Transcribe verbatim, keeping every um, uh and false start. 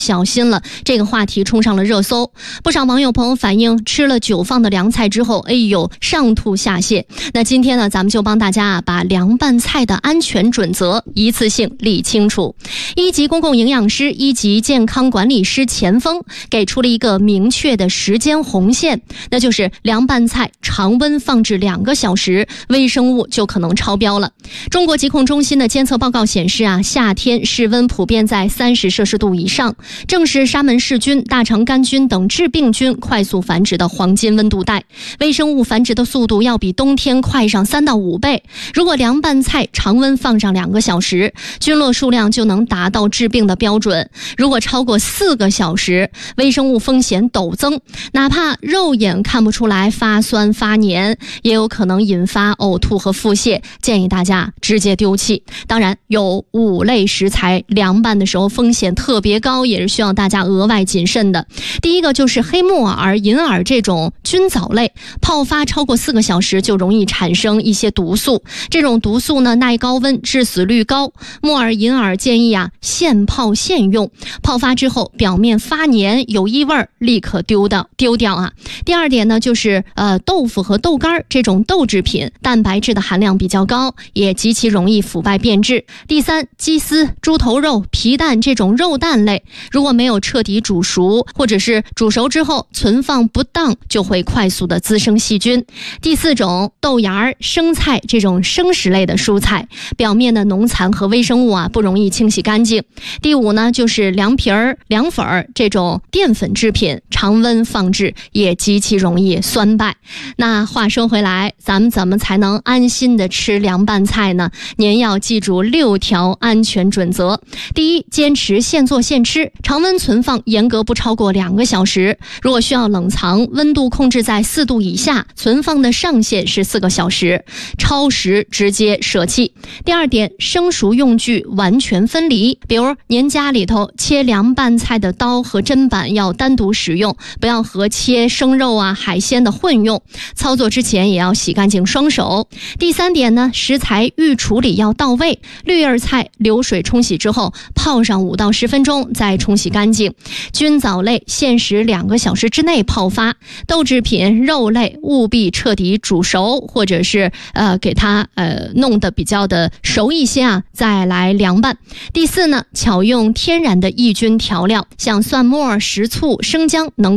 小心了，这个话题冲上了热搜。不少网友朋友反映，吃了久放的凉菜之后，哎呦，上吐下泻。那今天呢，咱们就帮大家啊，把凉拌菜的安全准则一次性理清楚。一级公共营养师、一级健康管理师钱锋给出了一个明确的时间红线，那就是凉拌菜常温放置两个小时，微生物就可能超标了。中国疾控中心的监测报告显示啊，夏天室温普遍在三十摄氏度以上，正是沙门氏菌、大肠杆菌等致病菌快速繁殖的黄金温度带，微生物繁殖的速度要比冬天快上三到五倍。如果凉拌菜常温放上两个小时，菌落数量就能达到致病的标准。如果超过四个小时，微生物风险陡增，哪怕肉眼看不出来发酸发黏，也有可能引发呕吐和腹泻，建议大家直接丢弃。当然，有五类食材凉拌的时候风险特别高，也是需要大家额外谨慎的。第一个就是黑木耳、银耳这种菌藻类，泡发超过四个小时就容易产生一些毒素，这种毒素呢耐高温，致死率高。木耳、银耳建议啊现泡现用，泡发之后表面发黏有异味，立刻丢掉丢掉啊。第二点呢就是呃豆腐和豆干这种豆制品，蛋白质的含量比较高，也极其容易腐败变质。第三，鸡丝、猪头肉、皮蛋这种肉蛋类，如果没有彻底煮熟，或者是煮熟之后存放不当，就会快速的滋生细菌。第四种，豆芽、生菜这种生食类的蔬菜，表面的农残和微生物啊不容易清洗干净。第五呢，就是凉皮儿、凉粉儿这种淀粉制品，常温放置也极其容易酸败。那话说回来，咱们怎么才能安心的吃凉拌菜呢？您要记住六条安全准则。第一，坚持现做现吃，常温存放严格不超过两个小时。如果需要冷藏，温度控制在四度以下，存放的上限是四个小时，超时直接舍弃。第二点，生熟用具完全分离，比如您家里头切凉拌菜的刀和砧板要单独使用，不要和切生肉啊、海鲜的混用。操作之前也要洗干净双手。第三点呢，食材预处理要到位，绿叶菜流水冲洗之后泡上五到十分钟再冲洗干净。菌藻类限时两个小时之内泡发，豆制品、肉类务必彻底煮熟，或者是呃给它呃弄得比较的熟一些啊，再来凉拌。第四呢，巧用天然的抑菌调料，像蒜末、食醋、生姜能